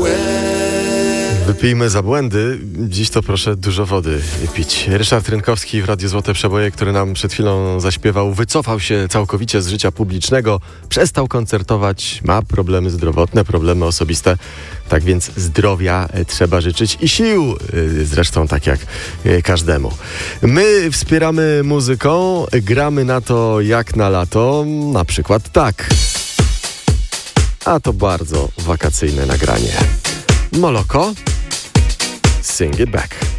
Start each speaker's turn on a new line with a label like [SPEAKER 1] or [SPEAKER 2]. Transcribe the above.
[SPEAKER 1] Wypijmy za błędy. Dziś to proszę dużo wody pić. Ryszard Rynkowski w Radiu Złote Przeboje, który nam przed chwilą zaśpiewał, wycofał się całkowicie z życia publicznego, przestał koncertować, ma problemy zdrowotne, problemy osobiste. Tak więc zdrowia trzeba życzyć i sił, zresztą tak jak każdemu. My wspieramy muzyką, gramy na to jak na lato, na przykład tak. A to bardzo wakacyjne nagranie. Moloko, Sing It Back.